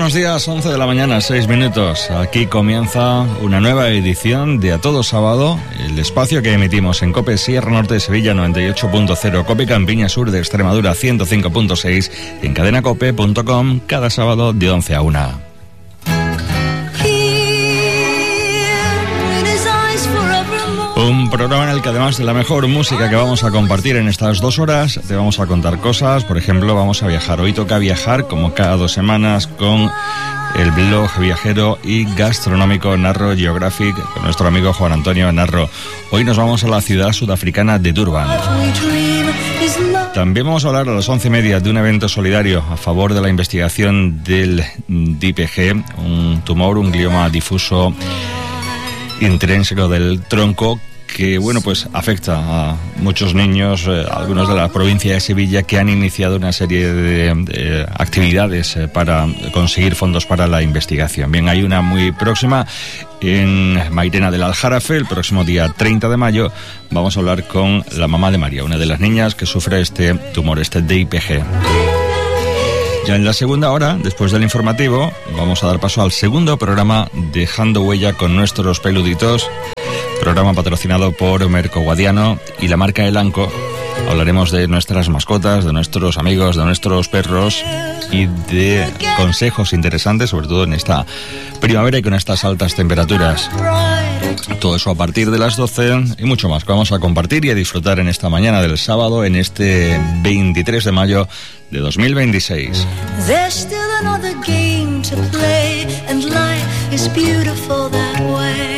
buenos días, 11 de la mañana, 6 minutos. Aquí comienza una nueva edición de A Todo Sábado, el espacio que emitimos en COPE Sierra Norte de Sevilla 98.0, COPE Campiña Sur de Extremadura 105.6 y en cadenacope.com cada sábado de 11 a 1. Un programa en el que además de la mejor música que vamos a compartir en estas 2 horas, te vamos a contar cosas. Por ejemplo, vamos a viajar. Hoy toca viajar, como cada 2 semanas, con el blog viajero y gastronómico Narro Geographic, con nuestro amigo Juan Antonio Narro. Hoy nos vamos a la ciudad sudafricana de Durban. También vamos a hablar a las 11:30 de un evento solidario a favor de la investigación del DIPG, un tumor, un glioma difuso intrínseco del tronco que, bueno, pues afecta a muchos niños, algunos de la provincia de Sevilla, que han iniciado una serie de actividades para conseguir fondos para la investigación. Bien, hay una muy próxima en Mairena del Aljarafe, el próximo día 30 de mayo. Vamos a hablar con la mamá de María, una de las niñas que sufre este tumor, este DIPG. Ya en la segunda hora, después del informativo, vamos a dar paso al segundo programa Dejando Huella con nuestros peluditos, programa patrocinado por Merco Guadiano y la marca Elanco. Hablaremos de nuestras mascotas, de nuestros amigos, de nuestros perros y de consejos interesantes, sobre todo en esta primavera y con estas altas temperaturas. Todo eso a partir de las 12 y mucho más que vamos a compartir y a disfrutar en esta mañana del sábado, en este 23 de mayo de 2026. There's still another game to play and life is beautiful that way.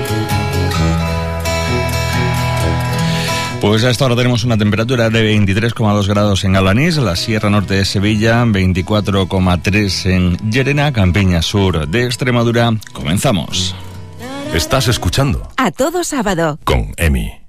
Pues a esta hora tenemos una temperatura de 23,2 grados en Alanís, la Sierra Norte de Sevilla, 24,3 en Llerena, Campiña Sur de Extremadura. Comenzamos. Estás escuchando A Todo Sábado con Emi.